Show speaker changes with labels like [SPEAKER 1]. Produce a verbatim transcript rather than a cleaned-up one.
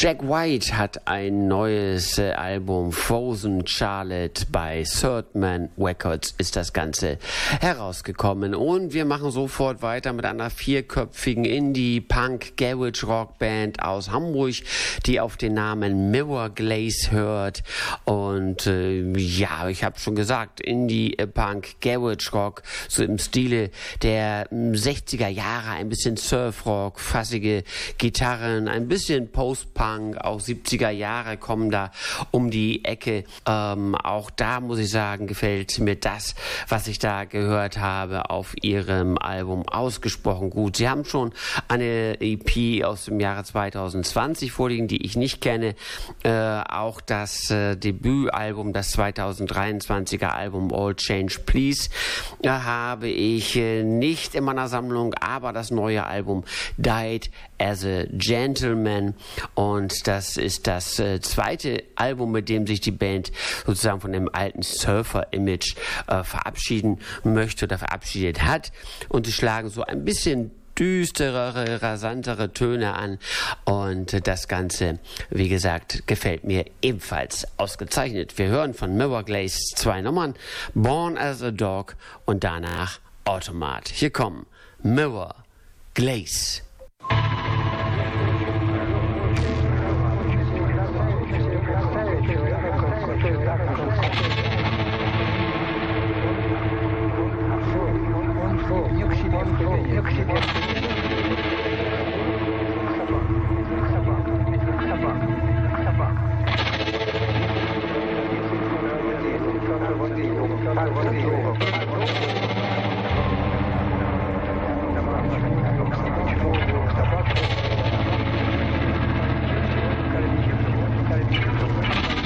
[SPEAKER 1] Jack White hat ein neues äh, Album, Frozen Charlotte, bei Third Man Records ist das Ganze herausgekommen. Und wir machen sofort weiter mit einer vierköpfigen Indie-Punk-Garage-Rock-Band aus Hamburg, die auf den Namen Mirror Glaze hört. Und äh, ja, ich habe schon gesagt, Indie-Punk-Garage-Rock, so im Stile der sechziger Jahre, ein bisschen Surf-Rock, fassige Gitarren, ein bisschen Post-Punk, auch siebziger Jahre kommen da um die Ecke. Ähm, auch da muss ich sagen, gefällt mir das, was ich da gehört habe auf ihrem Album ausgesprochen gut. Sie haben schon eine E P aus dem Jahre zwanzig zwanzig vorliegen, die ich nicht kenne. Äh, auch das äh, Debütalbum, das zwanzig dreiundzwanziger Album All Change Please, äh, habe ich äh, nicht in meiner Sammlung, aber das neue Album Died as a Gentleman, und das ist das äh, zweite Album, mit dem sich die Band sozusagen von dem alten Surfer-Image äh, verabschieden möchte oder verabschiedet hat. Und sie schlagen so ein bisschen düsterere, rasantere Töne an, und das Ganze, wie gesagt, gefällt mir ebenfalls ausgezeichnet. Wir hören von Mirror Glaze zwei Nummern, Born as a Dog und danach Automat. Hier kommen Mirror Glaze.